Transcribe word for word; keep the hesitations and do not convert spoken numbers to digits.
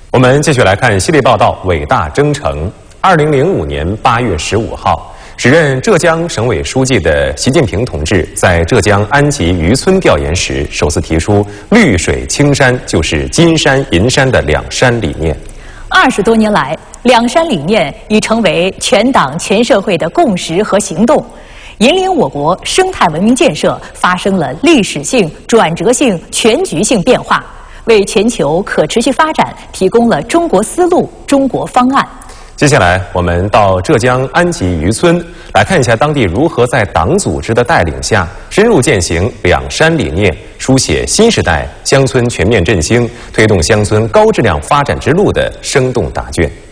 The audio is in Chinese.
我们继续来看系列报道《伟大征程》。二零零五年八月十五号，时任浙江省委书记的习近平同志在浙江安吉渔村调研时，首次提出“绿水青山就是金山银山”的两山理念。 二十多年来，两山理念已成为全党全社会的共识和行动，引领我国生态文明建设发生了历史性、转折性、全局性变化。 为全球可持续发展提供了中国思路、中国方案。 接下来，我们到浙江安吉渔村来看一下当地如何在党组织的带领下，深入践行两山理念，书写新时代乡村全面振兴、推动乡村高质量发展之路的生动答卷。